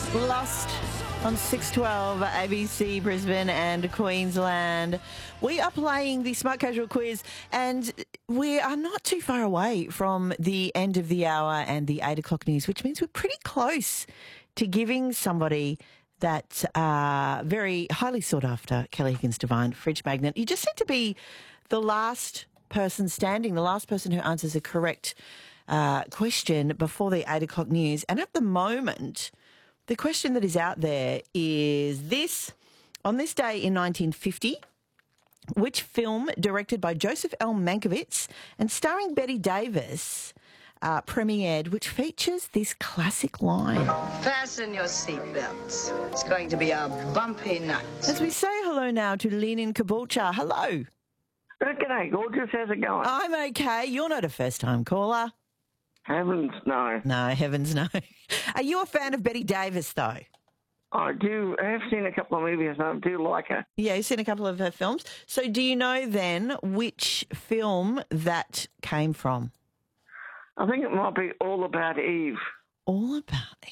Lost on 612 ABC Brisbane and Queensland. We are playing the Smart Casual Quiz and we are not too far away from the end of the hour and the 8 o'clock news, which means we're pretty close to giving somebody that very highly sought after Kelly Higgins Devine fridge magnet. You just need to be the last person standing, the last person who answers a correct question before the 8 o'clock news. And at the moment, the question that is out there is this. On this day in 1950, which film directed by Joseph L. Mankiewicz and starring Bette Davis premiered, which features this classic line? Fasten your seatbelts. It's going to be a bumpy night. As we say hello now to Lynn in Caboolture. Hello. G'day, gorgeous. How's it going? I'm okay. You're not a first-time caller. Heavens, no. No, heavens no. Are you a fan of Bette Davis, though? I do. I have seen a couple of movies and I do like her. Yeah, you've seen a couple of her films. So do you know then which film that came from? I think it might be All About Eve. All About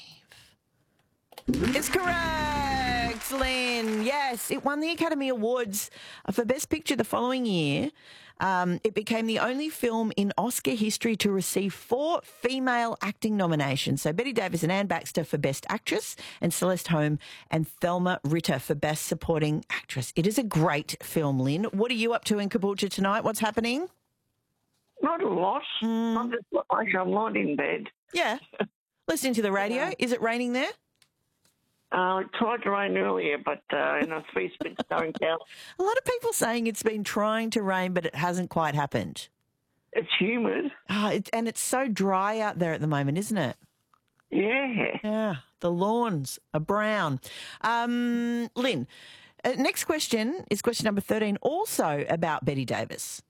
Eve. It's correct, Lynn. Yes, it won the Academy Awards for Best Picture the following year. It became the only film in Oscar history to receive 4 female acting nominations. So Bette Davis and Anne Baxter for Best Actress and Celeste Holm and Thelma Ritter for Best Supporting Actress. It is a great film, Lynn. What are you up to in Caboolture tonight? What's happening? Not a lot. I'm just I'm lying in bed. Yeah. Listening to the radio. Is it raining there? It tried to rain earlier, but in a 3-spit don't count. A lot of people saying it's been trying to rain, but it hasn't quite happened. It's humid. And it's so dry out there at the moment, isn't it? Yeah. Yeah, the lawns are brown. Lynn, next question is question number 13, also about Bette Davis.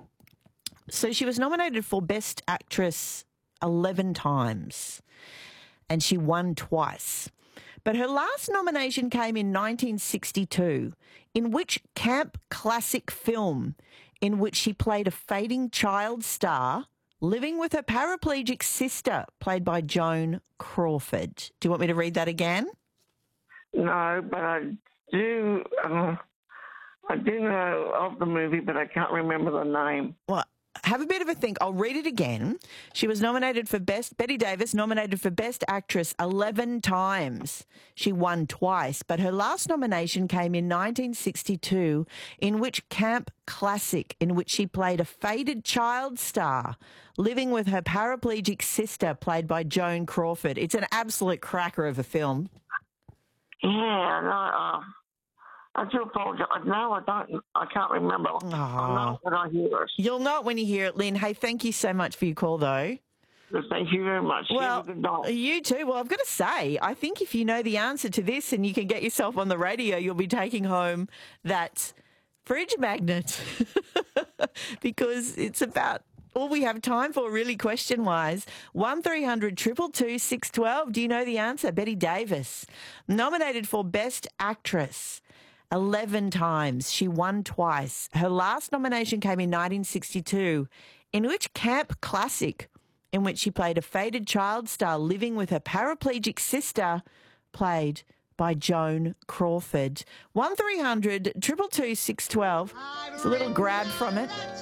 So she was nominated for Best Actress 11 times, and she won twice. But her last nomination came in 1962, in which camp classic film in which she played a fading child star living with her paraplegic sister, played by Joan Crawford. Do you want me to read that again? No, but I do know of the movie, but I can't remember the name. Well, have a bit of a think. I'll read it again. She was nominated for Bette Davis nominated for Best Actress 11 times. She won twice, but her last nomination came in 1962, in which camp classic in which she played a faded child star living with her paraplegic sister, played by Joan Crawford. It's an absolute cracker of a film. Yeah, no, I do apologise. No, I don't. I can't remember. Oh. I'll know when I hear it. You'll know it when you hear it, Lynn. Hey, thank you so much for your call, though. Thank you very much. Well, have a good night. You too. Well, I've got to say, I think if you know the answer to this and you can get yourself on the radio, you'll be taking home that fridge magnet because it's about all we have time for, really, question-wise. 1300 222 612. Do you know the answer? Bette Davis, nominated for Best Actress 11 times. She won twice. Her last nomination came in 1962, in which camp classic in which she played a faded child star living with her paraplegic sister, played by Joan Crawford. 1300 222 612. It's a little grab from it.